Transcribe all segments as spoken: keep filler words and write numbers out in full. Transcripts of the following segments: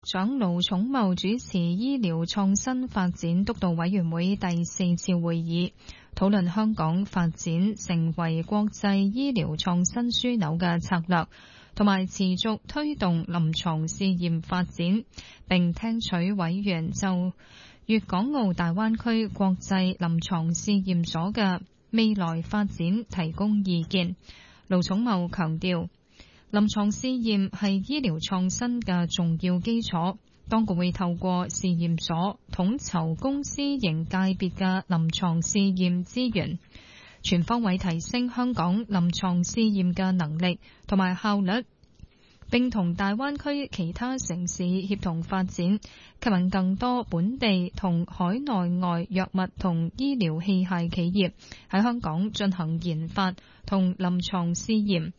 長盧寵茂主持醫療創新發展督導委員會第四次會議，討論香港發展成為國際醫療創新樞紐嘅策略，同埋持續推動臨床試驗發展，並聽取委員就粵港澳大灣區國際臨床試驗所嘅未來發展提供意見。盧寵茂強調，臨床試驗係醫療創新嘅重要基礎，當局會透過試驗所統籌公私營界別嘅臨床試驗資源，全方位提升香港臨床試驗嘅能力同埋效率，並同大灣區其他城市協同發展，吸引更多本地同海內外藥物同醫療器械企業喺香港進行研發同臨床試驗。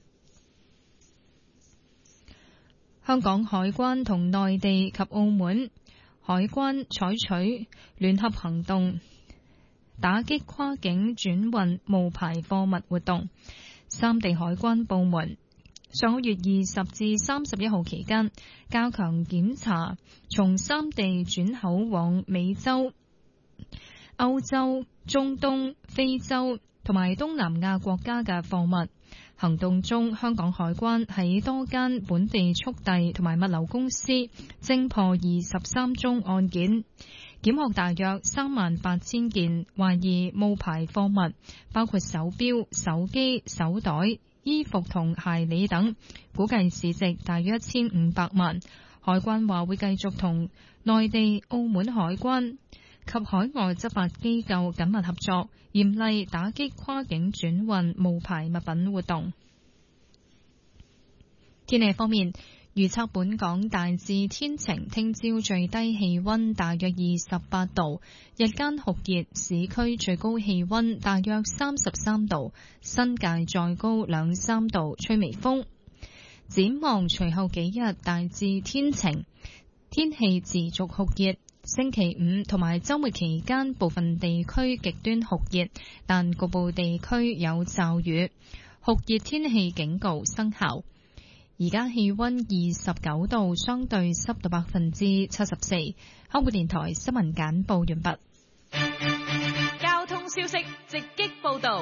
香港海關同內地及澳門海關採取聯合行動，打擊跨境轉運無牌貨物活動。三地海關部門上個月二十至三十一號期間，加強檢查從三地轉口往美洲、歐洲、中東、非洲同埋東南亞國家嘅貨物。行動中，香港海關喺多間本地速遞同埋物流公司偵破二十三宗案件，檢獲大約三萬八千件懷疑冒牌貨物，包括手錶、手機、手袋、衣服同鞋履等，估計市值大約一千五百萬。海關話會繼續同內地、澳門海關及海外執法機構緊密合作，嚴厲打擊跨境轉運無牌物品活動。天氣方面，預測本港大致天晴，聽朝最低氣溫大約二十八度，日間酷熱，市區最高氣溫大約三十三度，新界再高兩三度，吹微風。展望隨後幾日大致天晴，天氣持續酷熱。星期五同埋週末期間，部分地區極端酷熱，但局部地區有驟雨，酷熱天氣警告生效。而家氣溫二十九度，相對濕度百分之七十四。香港電台新聞簡報完畢。 交通消息直擊報道。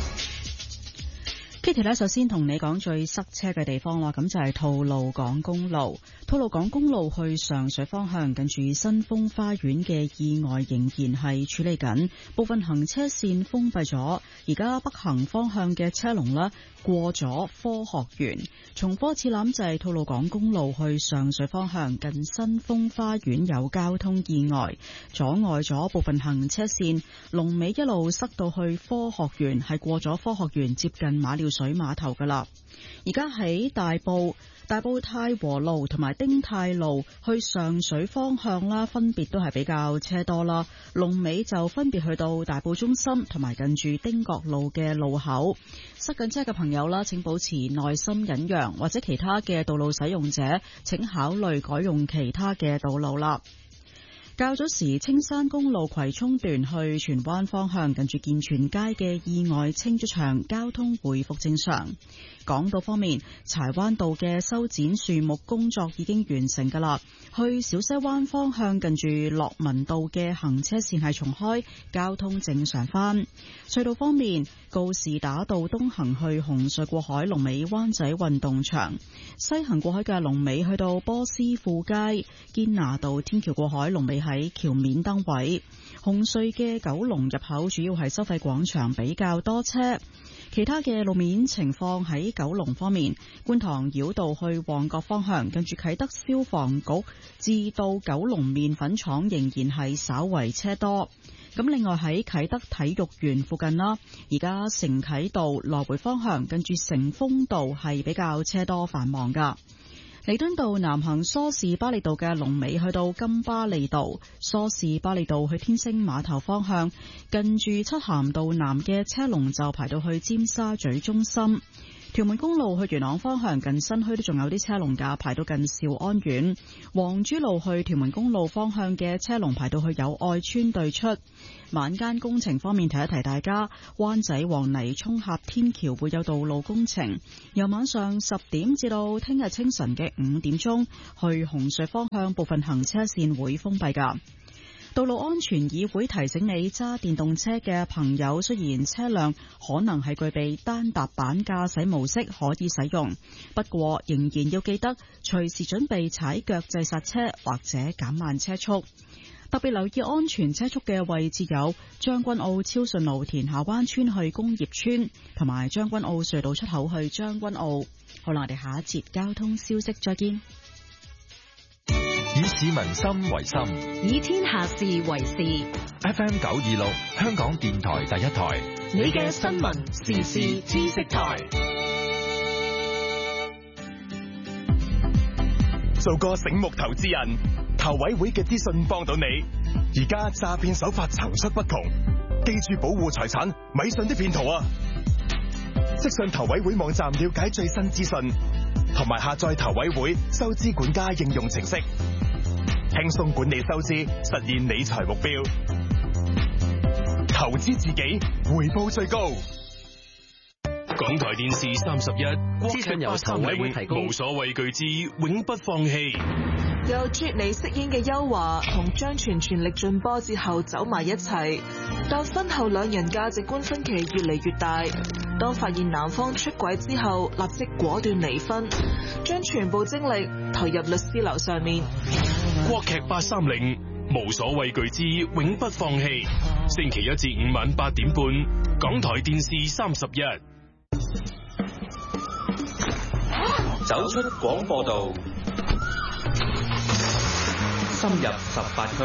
Kitty 咧，首先同你講最塞車嘅地方啦，咁就係吐露港公路。吐露港公路去上水方向，近住新豐花園嘅意外仍然係處理緊，部分行車線封閉咗。而家北行方向嘅車龍咧，過咗科學園。重科次攬就係吐露港公路去上水方向，近新豐花園有交通意外，阻礙咗部分行車線，龍尾一路塞到去科學園，係過咗科學園接近馬料水碼頭噶啦。而家喺大埔大埔太和路同埋丁太路去上水方向啦，分別都係比較車多啦。龍尾就分別去到大埔中心同埋近住丁角路嘅路口。塞緊車嘅朋友啦，請保持耐心忍讓，或者其他嘅道路使用者請考慮改用其他嘅道路啦。較早時青山公路葵涌段去荃灣方向，近住健全街嘅意外清咗場，交通回復正常。港島方面，柴灣道嘅修剪樹木工作已經完成噶啦，去小西灣方向近住樂民道嘅行車線係重開，交通正常返。隧道方面，告士打道東行去紅隧過海，龍尾灣仔運動場；西行過海嘅龍尾去到波斯富街，堅拿道天橋過海龍尾喺橋面燈位。紅隧嘅九龍入口主要係收費廣場比較多車。其他嘅路面情況喺九龍方面，觀塘繞道去旺角方向，近住啟德消防局至到九龍麵粉廠仍然係稍為車多。咁另外喺啟德體育園附近啦，而家承啟道來回方向，近住成豐道係比較車多繁忙噶。彌敦道南行梳士巴利道嘅龍尾去到金巴利道，梳士巴利道去天星碼頭方向，近住漆咸道南嘅車龍就排到去尖沙咀中心。 屯門公路去元朗方向近新墟都仲有啲車龍㗎，排到近兆安苑。黃珠路去屯門公路方向嘅車龍排到去友愛村對出。晚間工程方面，提一提大家，灣仔黃泥涌峽天橋會有道路工程，由晚上十點至到聽日清晨嘅五點鐘，去紅隧方向部分行車線會封閉㗎。道路安全議會提醒你，揸電動車嘅朋友，雖然車輛可能係具備單踏板駕駛模式可以使用，不過仍然要記得隨時準備踩腳掣剎車或者減慢車速。特別留意安全車速嘅位置有將軍澳超順路田下灣村去工業村，同埋將軍澳隧道出口去將軍澳。好啦，我哋下一節交通消息再見。 以市民心為心， 以天下事為事。 F M 九二六，香港電台第一台， 你嘅新聞時事知識台。 做個醒目投資人，投委會嘅資訊幫到你。而家詐騙手法層出不窮，記住保護財產，咪信啲騙徒啊！即上投委會網站了解最新資訊，同埋下載投委會收支管家應用程式，輕鬆管理收支，實現理財目標。投資自己，回報最高。 港台電視三十一， 資訊由投委會提供， 無所畏懼之永不放棄。 由啜尼飾演嘅邱華同張全全力進波之後走埋一齊，但婚後兩人價值觀分歧越嚟越大。當發現男方出軌之後，立即果斷離婚，將全部精力投入律師樓上面。 國劇八三零，無所畏懼之永不放棄。星期一至五晚八點半，港台電視三十一。 走出廣播道，深入十八區，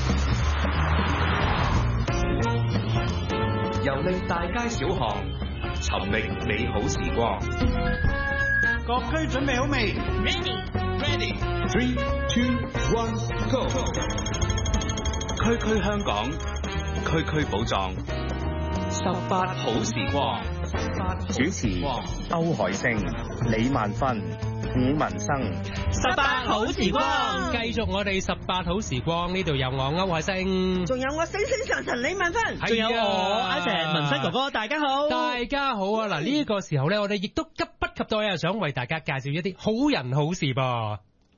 遊歷大街小巷，尋覓美好時光。 各區準備好未 ？Ready, ready. Three, two, one, go. 區區香港，區區寶藏，十八好時光。 主持歐海星、李萬芬、伍文生。 十八好時光，繼續我哋十八好時光，呢度有我歐海星， 仲有我星星神神李萬芬， 仲有我阿謝文生哥哥，大家好， 大家好啊！嗱，呢個時候咧，我哋亦都急不及待啊，想為大家介紹一啲好人好事噃。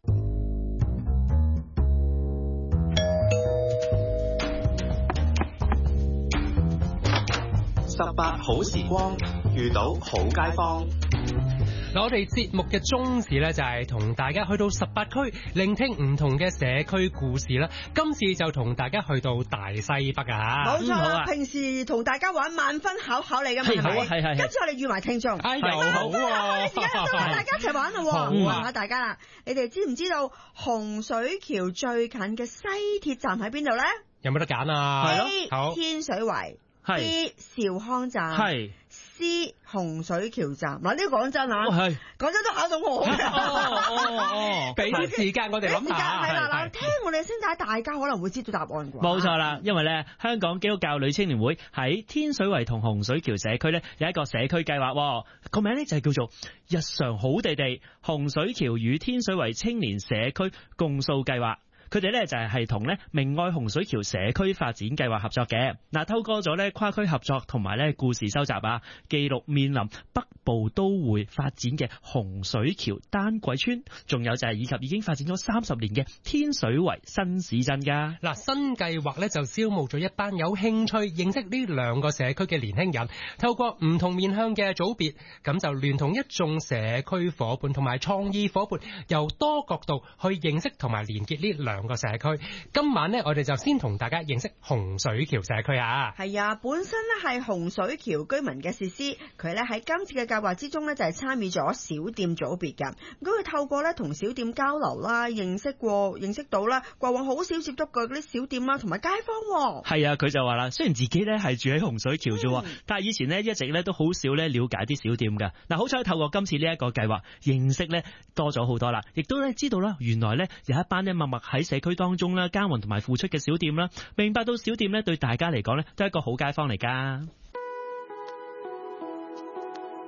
十八好時光，遇到好街坊。 嗱，我哋節目嘅宗旨咧就係同大家去到十八區，聆聽唔同嘅社區故事啦。今次就同大家去到大西北啊！ 冇錯啦，平時同大家玩萬分考考你㗎嘛，係咪？係係。今次我哋預埋聽眾， 哎又好喎！ 時間到啦，大家一齊玩啦！問下大家啦，你哋知唔知道洪水橋最近嘅西鐵站喺邊度咧？ 有冇得揀啊？係咯，好。 天水圍。B 兆康站，係 C 洪水橋站。嗱，呢個講真啊，係講真都考到我嘅。 哦哦哦，俾啲時間我哋諗下。 係啦，嗱，聽我哋嘅聲帶，大家可能會知道答案啩。 冇錯啦，因為咧，香港基督教女青年會喺天水圍同洪水橋社區咧有一個社區計劃，個名咧就係叫做日常好地地洪水橋與天水圍青年社區共塑計劃。佢哋咧就係係同咧明愛洪水橋社區發展計劃合作嘅。嗱，透過咗咧跨區合作同埋咧故事收集啊，記錄面臨北部都會發展嘅洪水橋單軌村，仲有就係以及已經發展咗三十年嘅天水圍新市鎮噶。 嗱，新計劃咧就招募咗一班有興趣認識呢兩個社區嘅年輕人，透過唔同面向嘅組別，咁就聯同一眾社區夥伴同埋創意夥伴，由多角度去認識同埋連結呢兩個社區。今晚呢，我哋就先同大家認識洪水橋社區啊。 係啊，本身呢係洪水橋居民嘅設施，佢呢喺今次嘅計劃之中呢，就係參與咗小店組別嘅。咁佢透過呢同小店交流啦，認識過認識到啦過往好少接觸過嗰啲小店啦，同埋街坊。 係啊，佢就話啦，雖然自己呢係住喺洪水橋啫，嗯、但係以前呢一直呢都好少呢了解啲小店噶。嗱，好彩透過今次呢一個計劃，認識呢多咗好多啦，亦都呢知道啦，原來呢有一班呢默默喺社區當中啦，耕耘同埋付出嘅小店啦，明白到小店咧對大家嚟講咧都係一個好街坊嚟噶。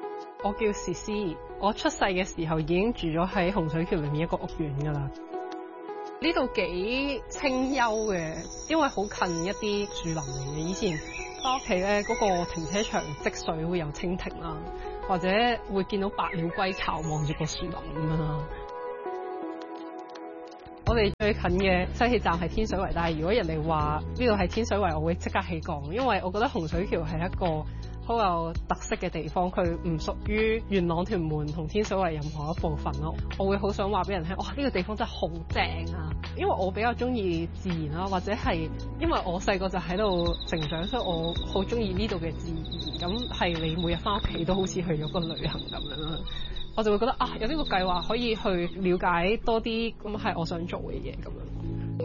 我叫詩詩，我出世嘅時候已經住咗喺洪水橋裏面一個屋苑㗎啦。呢度幾清幽嘅，因為好近一啲樹林嚟嘅。以前返屋企咧，嗰個停車場積水會有蜻蜓啦，或者會見到百鳥歸巢望住個樹林咁樣啦。我哋最近嘅西鐵站係天水圍，但係如果人哋話呢度係天水圍，我會即刻起講，因為我覺得洪水橋係一個好有特色嘅地方，佢唔屬於元朗、屯門同天水圍任何一部分咯。我會好想話俾人聽，哇！呢個地方真係好正啊！因為我比較中意自然啦，或者係因為我細個就喺度成長，所以我好中意呢度嘅自然。咁係你每日翻屋企都好似去咗個旅行咁樣啦。我就會覺得啊，有呢個計劃可以去了解多啲，咁係我想做嘅嘢咁樣。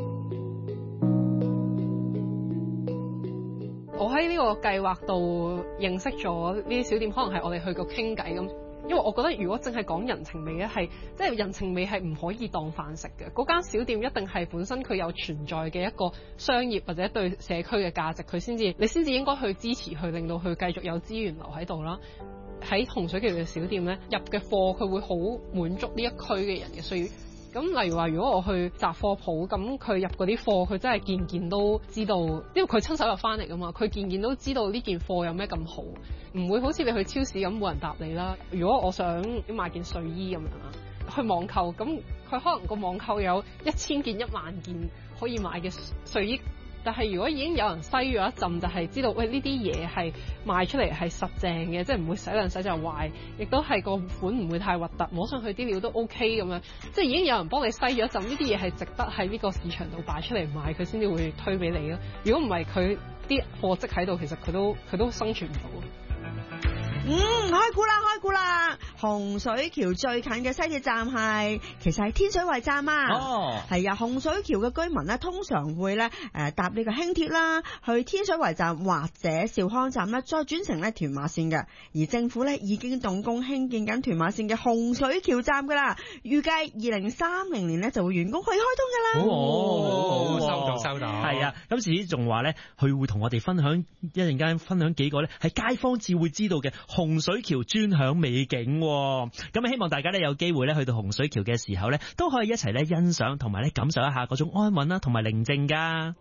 我喺呢個計劃度認識咗呢啲小店，可能係我哋去過傾偈咁。因為我覺得如果淨係講人情味咧，係即係人情味係唔可以當飯食嘅。嗰間小店一定係本身佢有存在嘅一個商業或者對社區嘅價值，佢先至你先至應該去支持，去令到佢繼續有資源留喺度啦。喺洪水橋嘅小店咧，入嘅貨佢會好滿足呢一區嘅人嘅需要。咁例如話，如果我去雜貨鋪，咁佢入嗰啲貨，佢真係件件都知道，因為佢親手入翻嚟噶嘛，佢件件都知道呢件貨有咩咁好，唔會好似你去超市咁冇人答你啦。如果我想買件睡衣咁樣啦，去網購，咁佢可能個網購有一千件、一萬件可以買嘅睡衣。但係如果已經有人篩咗一陣，就係知道喂呢啲嘢係賣出嚟係實正嘅，即係唔會洗兩洗就壞，亦都係個款唔會太核突，摸上去啲料都 OK 咁樣，即係已經有人幫你篩咗一陣，呢啲嘢係值得喺呢個市場度擺出嚟賣，佢先至會推俾你咯。如果唔係，佢啲貨積喺度，其實佢都佢都生存唔到。 嗯，開估啦，開估啦！洪水橋最近嘅西鐵站係，其實係天水圍站啊。哦，係啊，洪水橋嘅居民咧，通常會咧誒搭呢個輕鐵啦，去天水圍站或者兆康站咧，再轉乘咧屯馬線嘅。而政府咧已經動工興建緊屯馬線嘅洪水橋站噶啦，預計二零三零年咧就會完工可以開通噶啦。 哦， 收到收到。 係啊，今次仲話咧，佢會同我哋分享一陣間分享幾個咧係街坊至會知道嘅洪水橋專享美景，咁啊希望大家咧有機會咧去到洪水橋嘅時候咧，都可以一齊咧欣賞同埋咧感受一下嗰種安穩啦，同埋寧靜噶。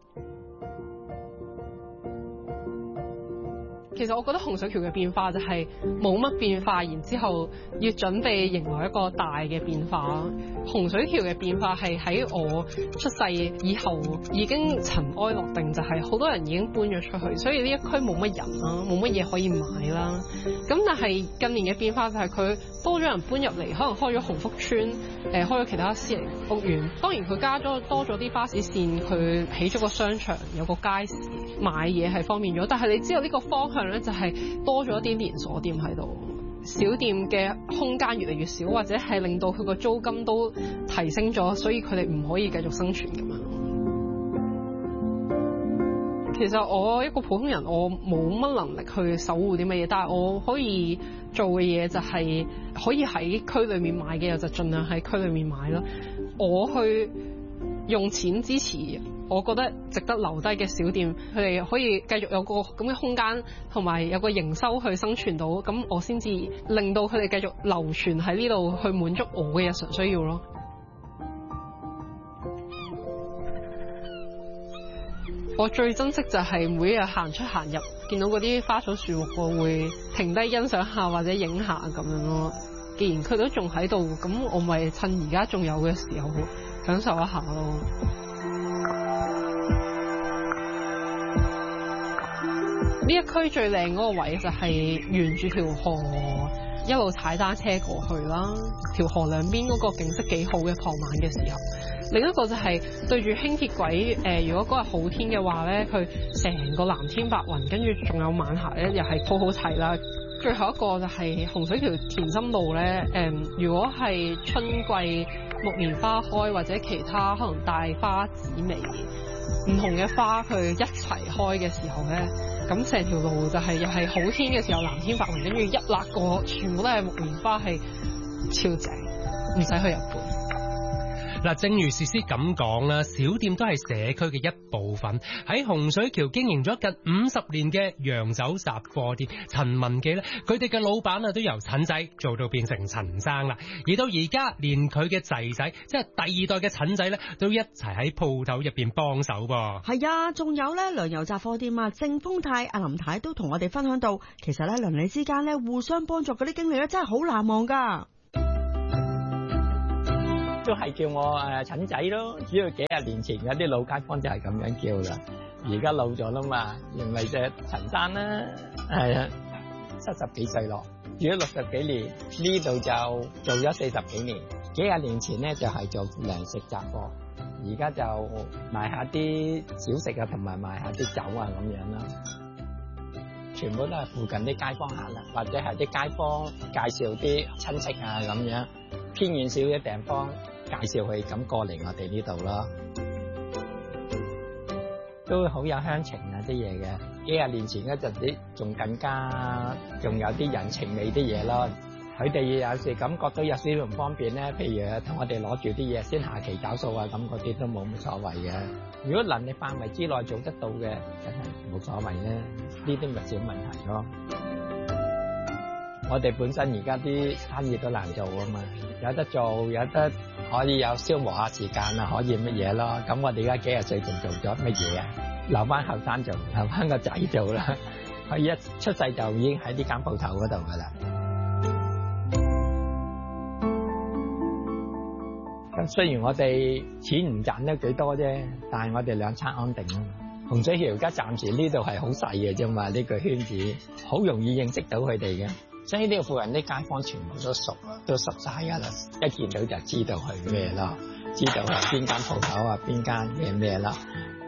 其實我覺得洪水橋嘅變化就係冇乜變化，然之後要準備迎來一個大嘅變化。洪水橋嘅變化係喺我出世以後已經塵埃落定，就係好多人已經搬咗出去，所以呢一區冇乜人啦，冇乜嘢可以買啦。咁但係近年嘅變化就係佢多咗人搬入嚟，可能開咗鴻福村，誒開咗其他私人屋苑。當然佢加咗多咗啲巴士線，佢起咗個商場，有個街市，買嘢係方便咗。但係你知道呢個方向咧，就係多咗一啲連鎖店喺度，小店嘅空間越嚟越少，或者係令到佢個租金都提升咗，所以佢哋唔可以繼續生存咁樣。其實我一個普通人，我冇乜能力去守護啲乜嘢，但係我可以做嘅嘢就係可以喺區裏面買嘅，就盡量喺區裏面買咯。我去用錢支持我覺得值得留低嘅小店，佢哋可以繼續有個咁嘅空間，同埋有個營收去生存到，咁我先至令到佢哋繼續流傳喺呢度，去滿足我嘅日常需要咯。我最珍惜就係每日行出行入，見到嗰啲花草樹木，我會停低欣賞下或者影下咁樣咯。既然佢都仲喺度，咁我咪趁而家仲有嘅時候享受一下咯。呢一區最靚嗰個位就係沿住條河一路踩單車過去啦，條河兩邊嗰個景色幾好嘅，傍晚嘅時候。另一個就係對住輕鐵軌，誒、呃，如果嗰日好天嘅話咧，佢成個藍天白雲，跟住仲有晚霞咧，又係好好睇啦。最後一個就係洪水橋田心路咧，誒、呃，如果係春季木棉花開或者其他可能大花紫薇唔同嘅花佢一齊開嘅時候咧，咁成條路就係又係好天嘅時候，藍天白雲，跟住一甩過全部都係木棉花，係超正，唔使去日本。 嗱，正如詩詩咁講啦，小店都係社區嘅一部分。喺洪水橋經營咗近五十年嘅洋酒雜貨店陳文記咧，佢哋嘅老闆啊都由陳仔做到變成陳生啦。而到而家，連佢嘅仔仔，即係第二代嘅陳仔咧，都一齊喺鋪頭入邊幫手噃。 係啊，仲有咧糧油雜貨店啊，正豐泰、阿林太都同我哋分享到，其實咧鄰里之間咧互相幫助嗰啲經歷咧真係好難忘噶。 都係叫我誒陳仔咯，主要幾廿年前嗰啲老街坊就係咁樣叫啦。而家老咗啦嘛，原嚟就陳生啦，係啊，七十幾歲咯。住咗六十幾年，呢度就做咗四十幾年。幾廿年前咧就係做糧食雜貨，而家就賣下啲小食啊，同埋賣下啲酒啊咁樣啦。全部都係附近啲街坊客啦，或者係啲街坊介紹啲親戚啊咁樣，偏遠少嘅地方介紹佢咁過嚟我哋呢度咯，都好有鄉情啊啲嘢嘅。幾廿年前嗰陣時仲更加仲有啲人情味啲嘢咯。佢哋有時感覺到有少少唔方便咧，譬如同我哋攞住啲嘢先下期找數啊，咁嗰啲都冇乜所謂嘅。如果能力範圍之內做得到嘅，梗係冇所謂咧。呢啲咪小問題咯。我哋本身而家啲生意都難做啊嘛，有得做有得可以有消磨下時間啊，可以乜嘢咯。咁我哋而家幾廿歲仲做咗乜嘢啊？留翻後生做，留翻個仔做啦。佢一出世就已經喺呢間鋪頭嗰度噶啦。咁雖然我哋錢唔賺得幾多啫，但係我哋兩餐安定啊嘛。洪水橋而家暫時呢度係好細嘅啫嘛，呢個圈子好容易認識到佢哋嘅，所以呢個附近啲街坊全部都熟，都熟晒噶啦，一見到就知道係咩咯，知道係邊間鋪頭啊，邊間咩咩啦。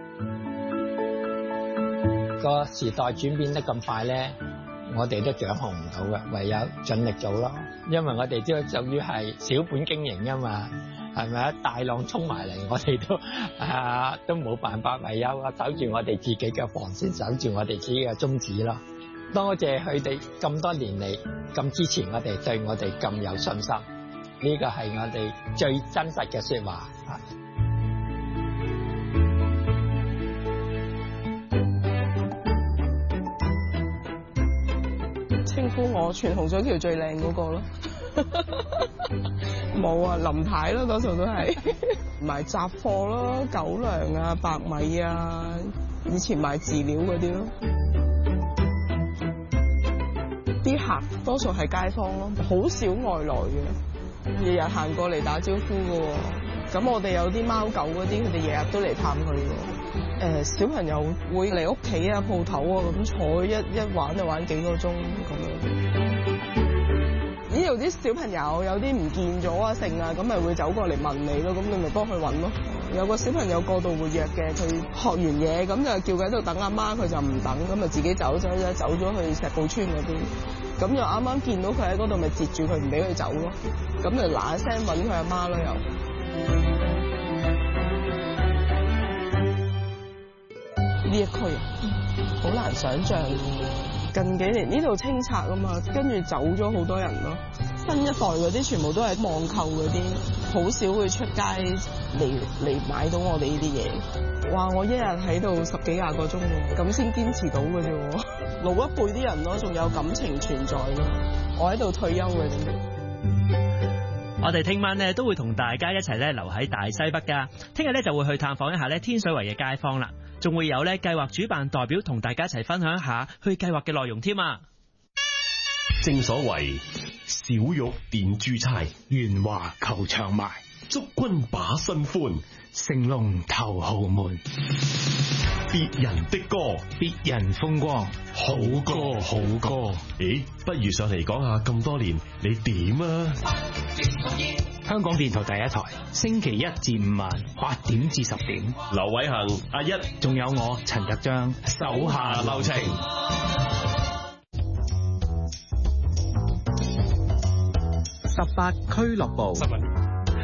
個時代轉變得咁快咧，我哋都掌控唔到嘅，唯有盡力做咯。因為我哋都屬於係小本經營啊嘛。係咪啊？大浪衝埋嚟，我哋都啊都冇辦法，唯有守住我哋自己嘅防線，守住我哋自己嘅宗旨咯。多謝佢哋咁多年嚟咁支持我哋，對我哋咁有信心，呢個係我哋最真實嘅說話。 稱呼我全洪水橋最靚嗰個咯。冇啊，林太咯，多數都係賣雜貨咯，狗糧啊、白米啊，以前賣飼料嗰啲咯。啲客多數係街坊咯，好少外來嘅，日日行過嚟打招呼嘅。咁我哋有啲貓狗嗰啲，佢哋日日都嚟探佢嘅。誒、呃，小朋友會嚟屋企啊、鋪頭啊咁坐一一玩就玩幾個鐘咁樣。呢度啲小朋友有啲唔見咗啊，剩啊，咁咪會走過嚟問你咯，咁你咪幫佢揾咯。有個小朋友過度活躍嘅，佢學完嘢咁就叫佢喺度等阿媽，佢就唔等，咁就自己走走走走咗去石埔村嗰邊，咁就啱啱見到佢喺嗰度，咪截住佢唔俾佢走咯，咁就嗱一聲揾佢阿媽咯又。呢一區好難想像。近幾年呢度清拆啊嘛，跟住走咗好多人咯。新一代嗰啲全部都係網購嗰啲，好少會出街嚟嚟買到我哋呢啲嘢。哇！我一日喺度十幾廿個鐘喎，咁先堅持到嘅啫。老一輩啲人咯，仲有感情存在咯。我喺度退休嘅啫。 我哋聽晚咧都會同大家一齊咧留喺大西北噶，聽日咧就會去探訪一下咧天水圍嘅街坊啦，仲會有咧計劃主辦代表同大家一齊分享一下去計劃嘅內容添啊！ 正所謂小玉電珠釵，圓華球場埋，祝君把新歡，成龍頭豪門。別人的歌，別人風光，好歌好歌。咦，不如上嚟講下咁多年你點啊？ 香港電台第一台，星期一至五晚八點至十點。 劉偉恒、阿一， 仲有我陳日章， 手下留情。 十八俱樂部。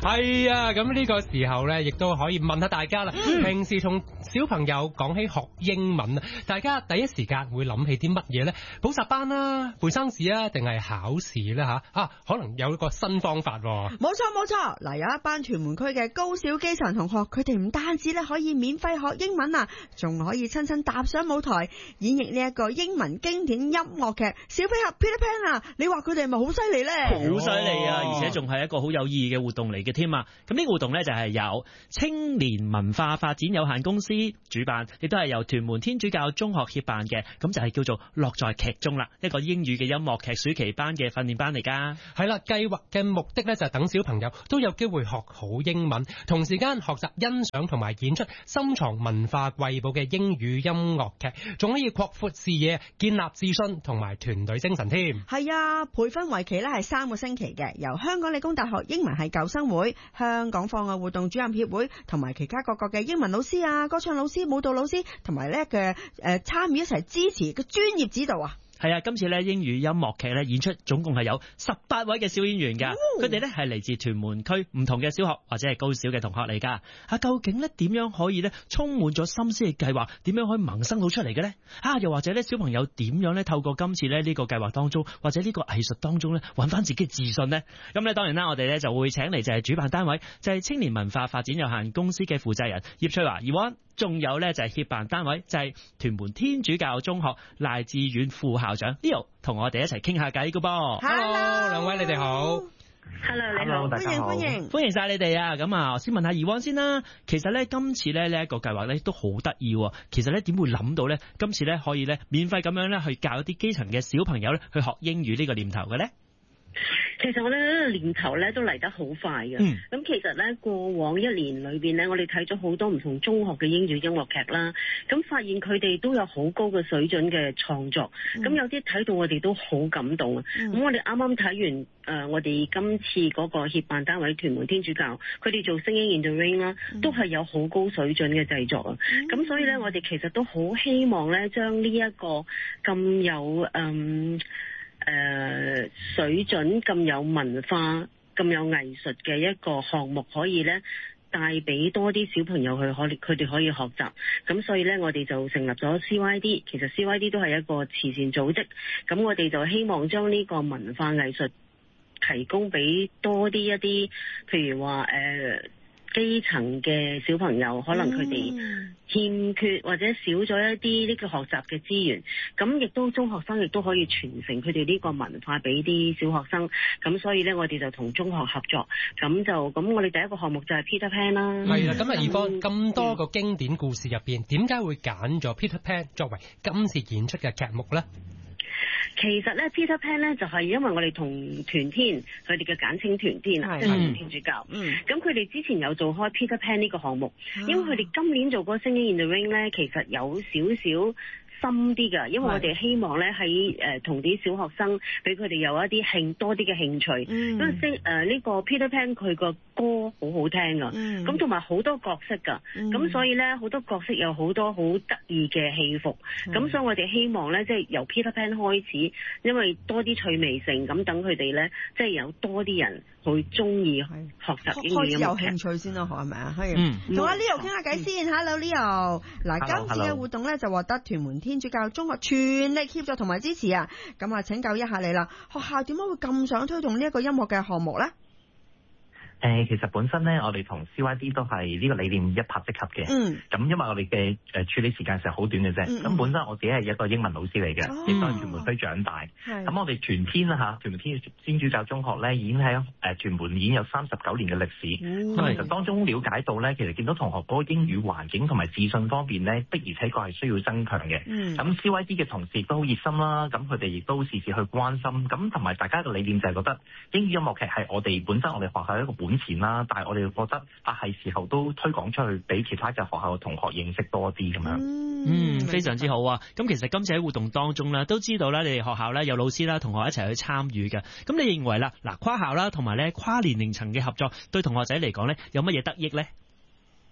係啊，咁呢個時候咧，亦都可以問下大家啦。嗯、平時同小朋友講起學英文啊，大家第一時間會諗起啲乜嘢咧？補習班啦、背生字啊，定係考試咧吓？啊，可能有一個新方法。冇錯冇錯，嗱，有一班屯門區嘅高小基層同學，佢哋唔單止咧可以免費學英文啊，仲可以親身踏上舞台演繹呢一個英文經典音樂劇。小飛俠 Peter Pan 啊，你話佢哋係咪好犀利咧？ 好犀利啊！而且仲係一個好有意義嘅活動嚟嘅添啊！咁呢個活動呢，就係由青年文化發展有限公司主辦，亦都係由屯門天主教中學協辦嘅，咁就係叫做樂在劇中啦，一個英語嘅音樂劇暑期班嘅訓練班嚟噶。係啦，計劃嘅目的呢，就係等小朋友都有機會學好英文，同時間學習欣賞同埋演出深藏文化瑰寶嘅英語音樂劇，仲可以擴闊視野、建立自信同埋團隊精神添。 係啊，培訓為期呢係三個星期嘅，由香港理工大學英文系舊生會、香港課外活動主任協會同埋其他各個嘅英文老師啊、歌唱老師、舞蹈老師同埋呢嘅誒參與一齊支持嘅專業指導啊。 係啊，今次咧英語音樂劇咧演出總共係有十八位嘅小演員噶，佢哋咧係嚟自屯門區唔同嘅小學或者係高小嘅同學嚟噶。啊，究竟咧點樣可以咧充滿咗心思嘅計劃，點樣可以萌生到出嚟嘅咧？啊，又或者咧小朋友點樣咧透過今次咧呢個計劃當中，或者呢個藝術當中咧揾翻自己嘅自信呢？咁咧當然啦，我哋咧就會請嚟就係主辦單位，就係青年文化發展有限公司嘅負責人葉翠華 Yvonne，仲有咧就係協辦單位就係屯門天主教中學賴志遠副校長 Leo， 同我哋一齊傾下偈噶噃。 Hello， 兩位你哋好。 Hello， 你好， 歡迎歡迎歡迎晒你哋啊！咁啊，先問下 Yvonne 先啦。其實咧今次咧呢一個計劃咧都好得意。其實咧點會諗到咧今次咧可以咧免費咁樣咧去教一啲基層嘅小朋友咧去學英語呢個念頭嘅咧？ 其實我哋呢個年頭咧都嚟得好快嘅。咁、嗯、其實咧過往一年裏邊咧，我哋睇咗好多唔同中學嘅英語音樂劇啦。咁發現佢哋都有好高嘅水準嘅創作。咁、嗯、有啲睇到我哋都好感動啊。咁、嗯、我哋啱啱睇完誒、呃，我哋今次嗰個協辦單位屯門天主教，佢哋做 Singing in the Rain 啦，都係有好高水準嘅製作啊。咁、嗯、所以咧，我哋其實都好希望咧，將呢一個咁有嗯。誒、呃、水準咁有文化咁有藝術嘅一個項目，可以咧帶俾多啲小朋友去可佢哋可以學習。咁所以咧，我哋就成立咗 C Y D。其實 C Y D 都係一個慈善組織。咁我哋就希望將呢個文化藝術提供俾多啲一啲，譬如話誒、呃、基層嘅小朋友，可能佢哋欠缺或者少咗一啲呢個學習嘅資源，咁亦都中學生亦都可以傳承佢哋呢個文化俾啲小學生。咁所以呢，我哋就同中學合作，咁就咁我哋第一個項目就係 Peter Pan 啦。係啦，咁啊Yvonne咁多個經典故事入邊，點解會揀咗 Peter Pan 作為今次演出嘅劇目呢？其實咧 Peter Pan 咧就係因為我哋同團天佢哋嘅簡稱團天，即係天主教。咁佢哋之前有做開 Peter Pan 呢個項目，嗯、因為佢哋今年做嗰個 Singing in the Rain 咧，其實有少少深啲㗎，因為我哋希望咧喺誒同啲小學生俾佢哋有一啲興多啲嘅興趣。嗯、因為誒呢、呃這個 Peter Pan 佢個歌好好聽㗎，咁同埋好多角色㗎，咁、嗯、所以咧好多角色有好多好得意嘅戲服。咁、嗯、所以我哋希望咧即係由 Peter Pan 開始，因為多啲趣味性，咁等佢哋咧即係有多啲人去中意學習英語音樂劇，開始有興趣先咯，係咪啊？係。同阿 Leo 傾下偈先。Hello Leo， 嗱今次嘅活動咧就獲得屯門天主教中學全力協助同埋支持啊！咁啊請教一下你啦，學校點解會咁想推動呢一個音樂嘅項目咧？ 誒、呃，其實本身咧，我哋同 C Y D 都係呢個理念一拍即合嘅。嗯。咁因為我哋嘅誒處理時間成好短嘅啫。咁、嗯、本身我自己係一個英文老師嚟嘅，亦都係屯門區長大。係。咁我哋屯天啦嚇，屯門天天主教中學咧，已經喺誒屯門已經有三十九年嘅歷史。咁、嗯、其實當中了解到咧，其實見到同學嗰個英語環境同埋自信方面咧，的而且確係需要增強嘅。嗯。咁 C Y D 嘅同事亦都好熱心啦，咁佢哋亦都時時去關心。咁同埋大家嘅理念就係覺得英語音樂劇係我哋本身我哋學校一個本錢啦，但係我哋覺得啊係時候都推廣出去俾其他嘅學校嘅同學認識多啲咁樣。 嗯，非常之好啊！咁其實今次喺活動當中咧，都知道咧，你哋學校咧有老師啦、同學一齊去參與嘅。咁你認為啦，嗱跨校啦同埋咧跨年齡層嘅合作，對同學仔嚟講咧有乜嘢得益咧？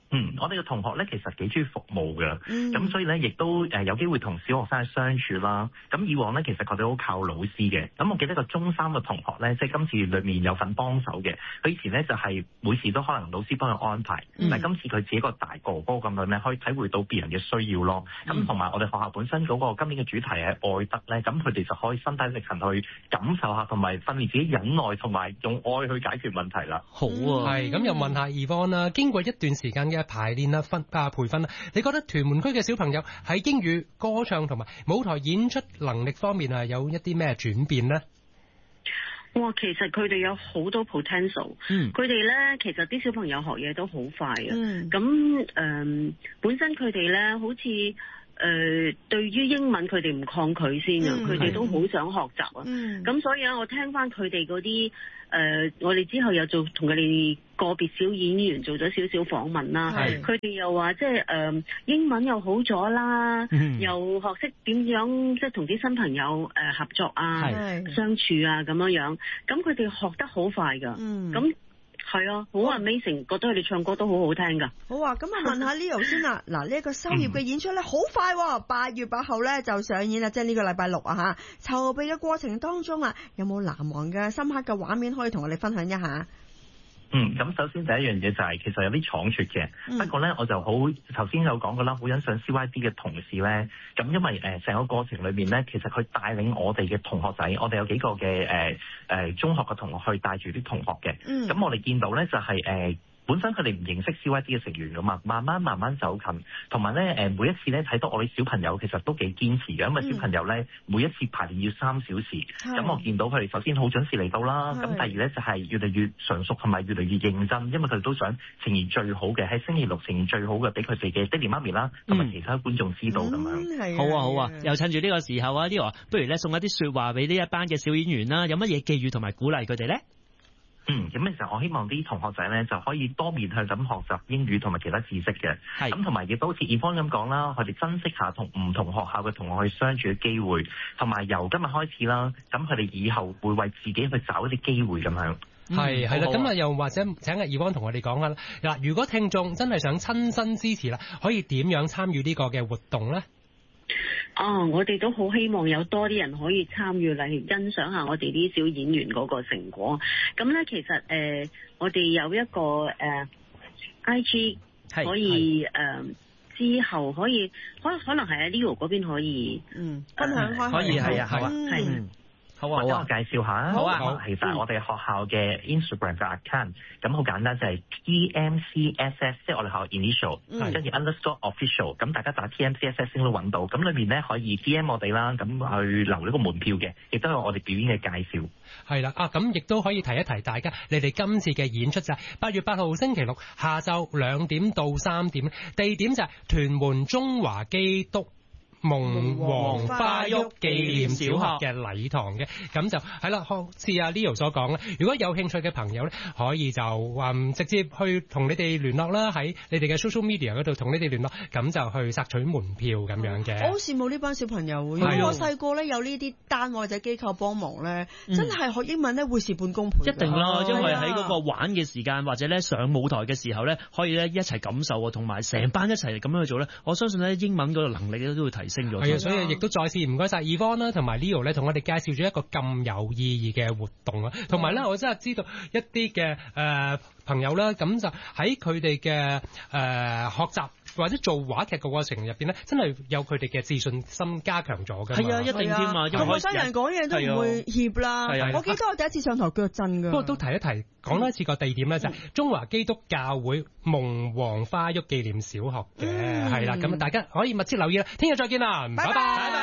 嗯，我哋嘅同學咧其實幾中意服務嘅，咁、 嗯、 所以咧亦都誒有機會同小學生去相處啦。咁以往咧其實佢哋好靠老師嘅。咁我記得個中三嘅同學咧，即係今次裏面有份幫手嘅。佢以前咧就係每次都可能老師幫佢安排，嗯、但係今次佢自己一個大哥哥咁樣咧，可以體會到別人嘅需要咯。咁同埋我哋學校本身嗰個今年嘅主題係愛德咧，咁佢哋就可以身體力行去感受下，同埋訓練自己忍耐，同埋用愛去解決問題啦。 好啊， 係咁又問下 Yvonne 啦，經過一段時間嘅排練啦、訓啊培訓啦，你覺得屯門區嘅小朋友喺英語、歌唱同埋舞台演出能力方面啊，有一啲咩轉變呢？ 哇，其實佢哋有好多 potential， 嗯， 佢哋咧其實啲小朋友學嘢都好快啊， 嗯， 咁誒、呃、本身佢哋咧好似誒、呃、對於英文佢哋唔抗拒先啊，佢、嗯、哋都好想學習啊，咁、嗯、所以啊，我聽翻佢哋嗰啲誒，我哋之後又做同佢哋個別小演員做咗少少訪問啦，佢哋又話即係誒英文又好咗啦，嗯、又學識點樣即係同啲新朋友誒合作啊、相處啊咁樣樣，咁佢哋學得好快噶，咁、嗯。係啊，好 amazing，覺得佢哋唱歌都好好聽噶。 好啊，咁啊問下 Leo 先啦。嗱，呢一個修業嘅演出咧，好快、哦，八月八號咧就上演啦，即係呢個禮拜六啊吓。籌備嘅過程當中啊，有冇難忘嘅深刻嘅畫面可以同我哋分享一下？ 嗯，咁首先第一樣嘢就係、是、其實有啲倉促嘅，嗯、不過咧我就好頭先有講過啦，好欣賞 C Y D 嘅同事咧，咁因為誒成、呃、個過程裏面咧，其實佢帶領我哋嘅同學仔，我哋有幾個嘅誒誒中學嘅同學去帶住啲同學嘅，咁、嗯、我哋見到咧就係、是、誒。呃本身佢哋唔認識 C Y D 嘅成員噶嘛，慢慢慢慢走近，同埋咧誒每一次咧睇到我哋小朋友其實都幾堅持嘅，因為小朋友咧每一次排練要三小時，咁、嗯、我見到佢哋首先好準時嚟到啦，咁第二咧就係越嚟越純熟同埋越嚟越認真，因為佢哋都想呈現最好嘅，喺星期六呈現最好嘅俾佢哋嘅爹哋媽咪啦，同埋其他觀眾知道咁樣、 嗯。 好啊好啊，又趁住呢個時候啊，呢個不如咧送一啲説話俾呢一班嘅小演員啦，有乜嘢寄語同埋鼓勵佢哋咧？ 嗯，咁其實我希望啲同學仔咧就可以多面向咁學習英語同埋其他知識嘅，咁同埋亦都好似Yvonne咁講啦，佢哋珍惜下同唔同學校嘅同學去相處嘅機會，同埋由今日開始啦，咁佢哋以後會為自己去找一啲機會咁樣。 係係啦，咁啊又或者請阿Yvonne同我哋講下啦，嗱，如果聽眾真係想親身支持啦，可以點樣參與呢個嘅活動咧？ 哦，我哋都好希望有多啲人可以參與嚟欣賞下我哋啲小演員嗰個成果。咁咧，其實誒、呃，我哋有一個誒、呃、I G 可以誒、呃、之後可以可可能係喺 Leo 嗰邊可以嗯分享開， 可以係啊，係啊，係。 嗯好啊，或者我介紹下好啊， 好其實我哋學校嘅 Instagram 嘅 account，咁好簡單，就係 T M C S S， 即係我哋學校 initial，跟住 underscore official，咁大家打 T M C S S 先都揾到，咁裏面咧可以 D M 我哋啦，咁去留呢個門票嘅，亦都有我哋表演嘅介紹。 係啦，啊咁亦都可以提一提大家，你哋今次嘅演出就係八月八號星期六下晝兩點到三點，地點就係屯門中華基督蒙黃花沃紀念小學嘅禮堂嘅，咁就係啦，好似阿 Leo 所講咧，如果有興趣嘅朋友咧，可以就話、嗯、直接去同你哋聯絡啦，喺你哋嘅 social media 嗰度同你哋聯絡，咁就去索取門票咁樣嘅。 我好羨慕呢班小朋友，如果我細個咧有呢啲單位或者機構幫忙咧，嗯、真係學英文咧會事半功倍。 一定啦，因為喺嗰個玩嘅時間或者咧上舞台嘅時候咧，可以咧一齊感受啊，同埋成班一齊咁樣去做咧，我相信咧英文嗰個能力咧都會提升咗。 係啊，所以亦都再次唔該晒 Yvonne 啦，同埋 Leo 咧，同我哋介紹咗一個咁有意義嘅活動啊。同埋咧，我真係知道一啲嘅誒朋友啦，咁就喺佢哋嘅誒學習或者做話劇嘅過程入邊咧，真係有佢哋嘅自信心加強咗㗎。 係啊，一定添啊， 同陌生人講嘢都唔會怯啦。我記得我第一次上台腳震㗎。 不過都提一提，講多一次個地點咧，就係中華基督教會蒙黃花沃紀念小學嘅，係啦。咁啊，大家可以密切留意啦。聽日再見啦，拜拜。